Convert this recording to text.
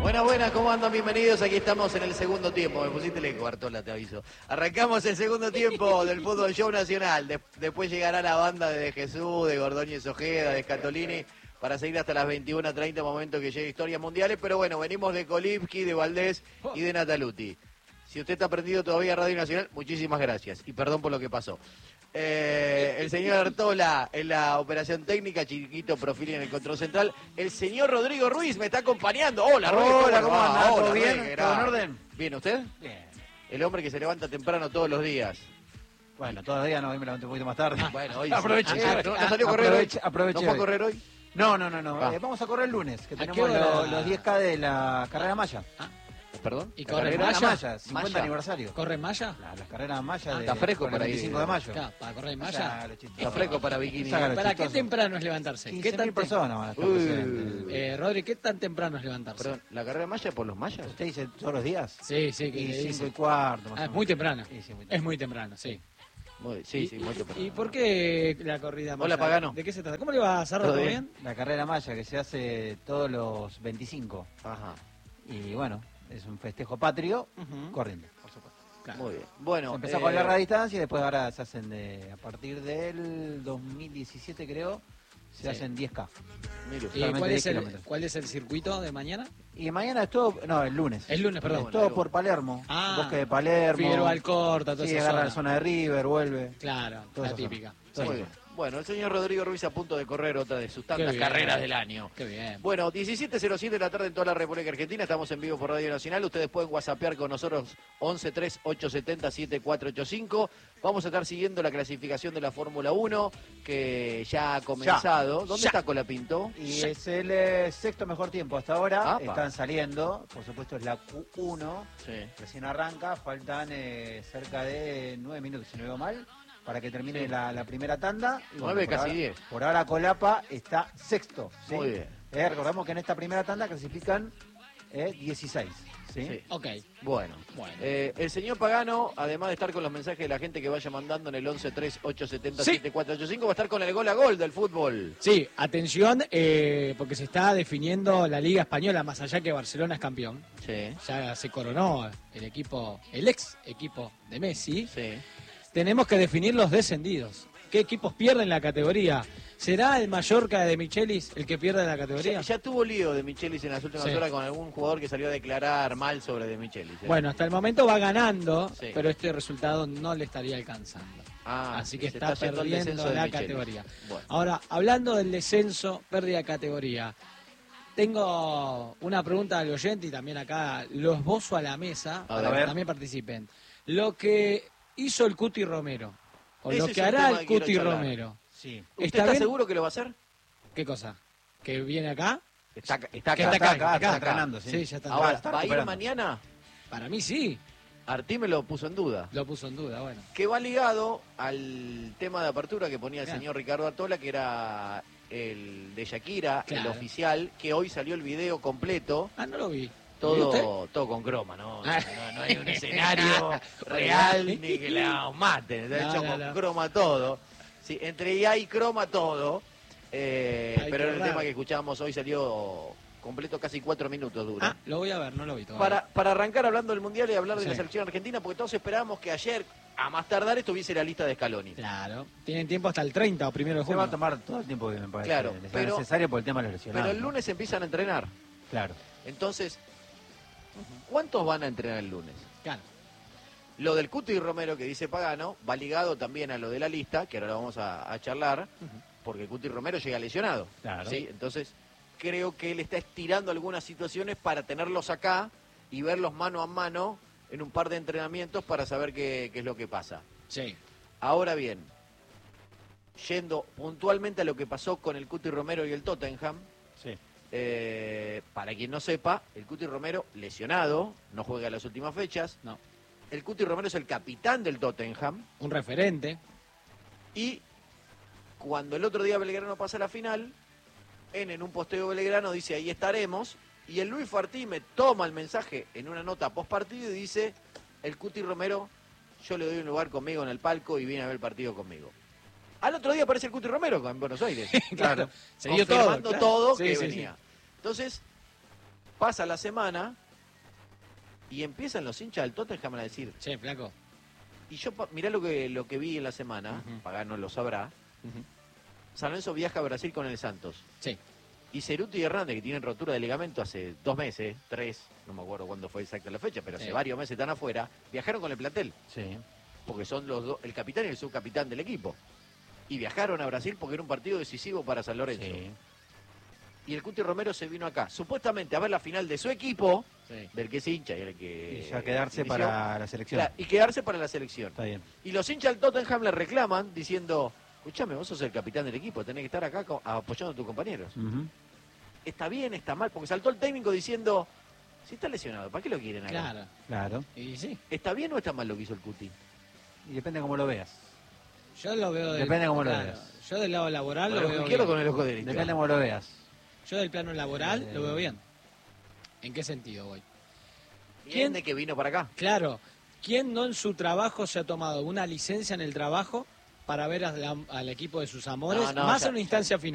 Buenas, buenas, ¿cómo andan? Bienvenidos, aquí estamos en el segundo tiempo. Me pusiste el eco, Bartola, te aviso. Arrancamos el segundo tiempo del Fútbol Show Nacional. Después llegará la banda de Jesús, de Gordóñez Ojeda, de Scatolini, para seguir hasta las 21:30, momento que llegue Historias Mundiales. Pero bueno, venimos de Kolipski, de Valdés y de Nataluti. Si usted está prendido todavía a Radio Nacional, muchísimas gracias. Y perdón por lo que pasó. El señor Artola en la operación técnica, Chiquito Profili en el control central. El señor Rodrigo Ruiz me está acompañando. Hola, Ruiz. Hola, ¿cómo anda? ¿Todo bien? Ruiz, ¿Todo en orden? ¿Bien usted? Bien. El hombre que se levanta temprano todos los días. Bueno, todavía no, hoy me levanté un poquito más tarde. Bueno, hoy aproveche. ¿No salió a correr hoy? Aproveche. ¿No fue a correr hoy? No. Vamos a correr el lunes, que tenemos los 10K de la carrera maya. ¿Perdón? ¿Y ¿La corre carrera? malla? 50 Malla. aniversario. ¿Corre en malla? Las carreras malla está fresco el para ir. 25 de mayo. Claro, para correr en malla. Claro, chistoso. Está fresco para bikini. Sácalo, ¿Para qué chistoso. temprano es levantarse? 15.000 personas van a estar Uy. presentes. Rodri, ¿qué tan temprano es levantarse? Perdón, ¿la carrera maya por los mayas? ¿Usted dice todos los días? Sí, que Y le 5 dice. y cuarto. Más o Es menos. muy temprano. Sí, muy Es muy temprano, sí. Sí, muy temprano. ¿Y por qué la corrida malla? Hola, Pagano. ¿De qué se trata? ¿Cómo le va a hacer? ¿Todo ¿Todo bien? bien? La carrera maya que se hace todos los 25. Ajá, Y bueno, es un festejo patrio Ujú. corriendo, por supuesto. Claro. muy bien. Bueno, Se empezó con larga distancia y después ahora se hacen a partir del 2017 creo, se Sí. hacen 10K. mire usted. ¿Y solamente cuál 10 es, el, kilómetros. cuál es el circuito de mañana? Y mañana es todo, no, el lunes. El lunes, perdón. Es todo por Palermo, bosque de Palermo. Figueroa Alcorta, toda Sí, esa agarra zona. la zona de River, vuelve. Claro, Toda la esa zona. típica. Toda Muy esa bien. Bueno, el señor Rodrigo Ruiz a punto de correr otra de sus tantas bien. carreras del año. Qué bien. Bueno, 17:07 de la tarde en toda la República Argentina. Estamos en vivo por Radio Nacional. Ustedes pueden whatsappear con nosotros 1138707485. Vamos a estar siguiendo la clasificación de la Fórmula 1, que ya ha comenzado. ¿Dónde Ya. está Colapinto? Y es el sexto mejor tiempo hasta ahora. Apa. Están saliendo, por supuesto es la Q1. Sí. Recién arranca, faltan cerca de 9 minutos, si no veo mal, para que termine Sí. la primera tanda. Y 9, por casi ahora- 10. Por ahora Colapa está sexto. ¿sí? Muy bien. Recordamos que en esta primera tanda clasifican 16. ¿sí? Sí. Ok. Bueno. Bueno. El señor Pagano, además de estar con los mensajes de la gente que vaya mandando en el 1138707485, va a estar con el gol a gol del fútbol. Sí, atención, porque se está definiendo la Liga Española, más allá que Barcelona es campeón. Sí. Ya se coronó el ex equipo de Messi. Sí. Tenemos que definir los descendidos. ¿Qué equipos pierden la categoría? ¿Será el Mallorca de Michelis el que pierde la categoría? Ya tuvo lío de Michelis en las últimas Sí. horas con algún jugador que salió a declarar mal sobre de Michelis. Bueno, hasta el momento va ganando, Sí. pero este resultado no le estaría alcanzando. Así que se está yendo el descenso perdiendo de la Michelis. categoría. Bueno. Ahora, hablando del descenso, pérdida de categoría, tengo una pregunta al oyente y también acá lo esbozo a la mesa A para ver. que también participen. Lo que hizo el Cuti Romero, o Ese lo es que un hará tema el que quiero Cuti charlar. Romero, Sí. ¿Usted ¿Está está bien? seguro que lo va a hacer? ¿qué cosa? ¿Que viene acá? Está Que acá. está acá. está entrenando, sí. Sí, ya está. Ahora, está ¿va a ir recuperando. mañana? Para mí sí, Artí me lo puso en duda. lo puso en duda, bueno. Que va ligado al tema de apertura que ponía el Claro. señor Ricardo Artola, que era el de Shakira, el Claro. oficial, que hoy salió el video completo. Ah, no lo vi. ¿Lo vio usted? Todo con croma, ¿no? Ah. No hay un escenario real ni que la maten. De No, hecho, no, con no. croma todo. Sí, entre IA y croma todo. Ay, Pero qué el raro. tema que escuchábamos hoy salió completo, casi 4 minutos dura. Ah, lo voy a ver, no lo vi todavía. Para arrancar hablando del Mundial y hablar de Sí. la selección argentina, porque todos esperábamos que ayer, a más tardar, estuviese la lista de Scaloni. Claro, tienen tiempo hasta el 30 o primero de Se va a junio. tomar todo el tiempo que me parece Claro, pero- necesario por el tema de los lesionados. Pero el ¿no? lunes empiezan a entrenar. Claro. Entonces, ¿cuántos van a entrenar el lunes? Claro. Lo del Cuti Romero que dice Pagano va ligado también a lo de la lista, que ahora lo vamos a charlar, porque Cuti Romero llega lesionado. Claro. ¿sí? Entonces, creo que él está estirando algunas situaciones para tenerlos acá y verlos mano a mano en un par de entrenamientos para saber qué es lo que pasa. Sí. Ahora bien, yendo puntualmente a lo que pasó con el Cuti Romero y el Tottenham, Sí. para quien no sepa, el Cuti Romero lesionado, no juega las últimas fechas. No. El Cuti Romero es el capitán del Tottenham Un referente. y cuando el otro día Belgrano pasa a la final, en un posteo Belgrano dice ahí estaremos, y el Luis Fartí me toma el mensaje en una nota post partido y dice, el Cuti Romero, yo le doy un lugar conmigo en el palco y viene a ver el partido conmigo. Al otro día aparece el Cuti Romero en Buenos Aires. Claro. Se dio todo. Confirmando claro. todo Sí, que sí, venía. sí. Entonces, Pasa la semana y empiezan los hinchas del Tottenham a decir, Che, flaco. y yo mirá lo que vi en la semana, Pagano lo sabrá, San Lorenzo viaja a Brasil con el Santos. Sí. Y Ceruti y Hernández, que tienen rotura de ligamento hace 2 meses, 3, no me acuerdo cuándo fue exacta la fecha, pero hace varios meses están afuera, viajaron con el plantel. Sí. Porque son los dos, el capitán y el subcapitán del equipo. Y viajaron a Brasil porque era un partido decisivo para San Lorenzo. Sí. Y el Cuti Romero se vino acá, supuestamente a ver la final de su equipo, Sí. del que es hincha y el que... Y ya quedarse inició. para la selección. Claro, y quedarse para la selección. Está bien. Y los hinchas del Tottenham le reclaman diciendo, escúchame, vos sos el capitán del equipo, tenés que estar acá apoyando a tus compañeros. Está bien, está mal, porque saltó el técnico diciendo, si está lesionado, ¿para qué lo quieren acá? Claro. Claro. Y sí. ¿Está bien o está mal lo que hizo el Cuti? Y depende cómo lo veas. Yo lo veo Depende cómo lo veas. Yo del lado laboral Con el lo ojo veo izquierdo o bien. con el ojo derecho. Depende cómo lo veas. Yo del plano laboral lo veo bien. ¿En qué sentido voy? ¿Quién de que vino para acá? Claro, ¿quién no en su trabajo se ha tomado una licencia en el trabajo para ver al equipo de sus amores? No, más ya- en una instancia final.